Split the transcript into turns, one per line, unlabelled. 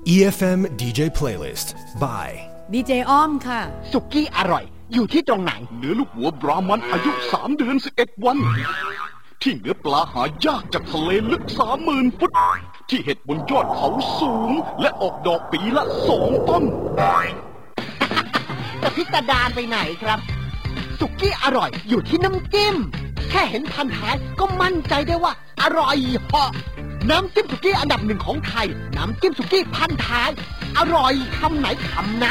EFM DJ Playlist by
ดีเจอ้อมค่ะ
สุกี้อร่อยอยู่ที่ตรงไหน
เนื้อลูกหัวบรามันอายุ3 เดือน 11 วันที่เนื้อปลาหายากจากทะเลลึก 30,000 ฟุตที่เห็ดบนยอดเขาสูงและออกดอกปีละ2 ต้น
แต่พิสดารไปไหนครับสุกี้อร่อยอยู่ที่น้ำจิ้มแค่เห็นพันท้ายก็มั่นใจได้ว่าอร่อยเหาะน้ำจิ้มสุกี้อันดับ 1ของไทยน้ำจิ้มสุกี้พันท้ายอร่อยคำไหนคำนั้น